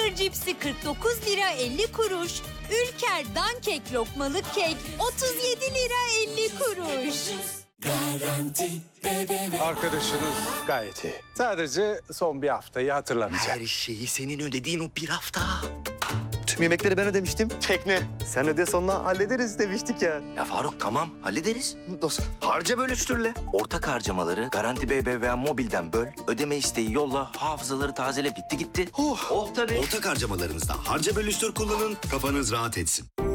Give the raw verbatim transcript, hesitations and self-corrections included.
Mısır cipsi kırk dokuz lira elli kuruş. Ülker Dankek lokmalık kek otuz yedi lira elli kuruş. Garanti B B V. Arkadaşınız gayet iyi. Sadece son bir haftayı hatırlamayacak. Her şeyi senin ödediğin o bir hafta. Tüm yemekleri ben ödemiştim. Tekne. Sen öde sonra hallederiz demiştik ya. Ya Faruk tamam hallederiz. Dostum. Harca bölüştürle. Ortak harcamaları Garanti B B V A Mobil'den böl. Ödeme isteği yolla. Hafızaları tazele bitti gitti. Oh. Oh tabii. Ortak harcamalarınızda harca bölüştür kullanın, kafanız rahat etsin.